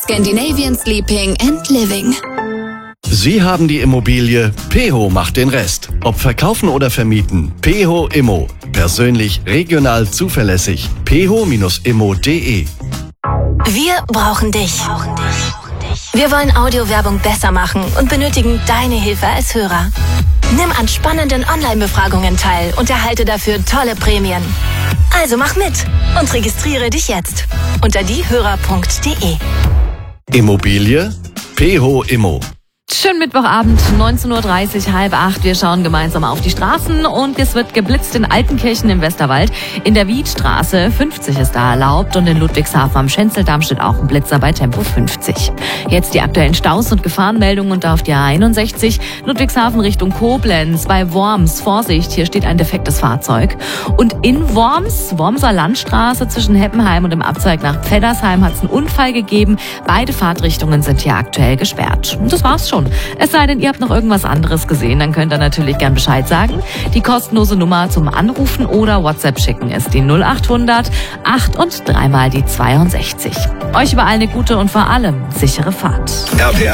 Scandinavian Sleeping and Living. Sie haben die Immobilie, Peho macht den Rest. Ob verkaufen oder vermieten, Peho Immo. Persönlich, regional, zuverlässig. peho-immo.de. Wir brauchen dich. Wir wollen Audiowerbung besser machen und benötigen deine Hilfe als Hörer. Nimm an spannenden Online-Befragungen teil und erhalte dafür tolle Prämien. Also mach mit und registriere dich jetzt unter diehörer.de. Immobilie, Peho Immo. Schönen Mittwochabend, 19:30 Uhr, 7:30. Wir schauen gemeinsam auf die Straßen und es wird geblitzt in Altenkirchen im Westerwald. In der Wiedstraße 50 ist da erlaubt und in Ludwigshafen am Schenzeldamm steht auch ein Blitzer bei Tempo 50. Jetzt die aktuellen Staus und Gefahrenmeldungen und auf der A61 Ludwigshafen Richtung Koblenz bei Worms. Vorsicht, hier steht ein defektes Fahrzeug. Und in Wormser Landstraße zwischen Heppenheim und dem Abzweig nach Pfeddersheim hat es einen Unfall gegeben. Beide Fahrtrichtungen sind hier aktuell gesperrt. Und das war's schon. Es sei denn, ihr habt noch irgendwas anderes gesehen, dann könnt ihr natürlich gern Bescheid sagen. Die kostenlose Nummer zum Anrufen oder WhatsApp schicken ist die 0800 8 und 3 mal die 62. Euch überall eine gute und vor allem sichere Fahrt.